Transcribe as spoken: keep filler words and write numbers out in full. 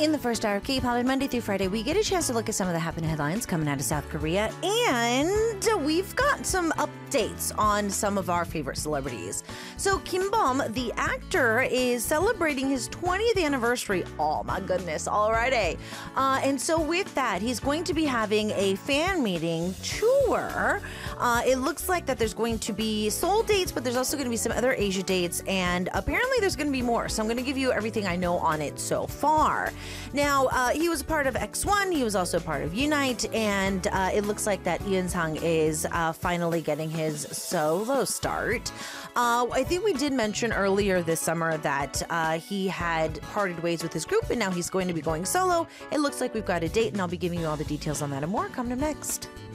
In the first hour of K-pop, and Monday through Friday, we get a chance to look at some of the happening headlines coming out of South Korea, and we've got some updates on some of our favorite celebrities. So Kim Bum, the actor, is celebrating his twentieth anniversary. Oh my goodness, alrighty. Uh, and so with that, he's going to be having a fan meeting tour. Uh, it looks like that there's going to be Seoul dates, but there's also going to be some other Asia dates, and apparently there's going to be more. So I'm going to give you everything I know on it so far. Now, uh, he was a part of X one, he was also a part of Unite, and uh, it looks like that Yoon Sang is uh, finally getting his solo start. Uh, I think we did mention earlier this summer that uh, he had parted ways with his group, and now he's going to be going solo. It looks like we've got a date, and I'll be giving you all the details on that and more coming up next.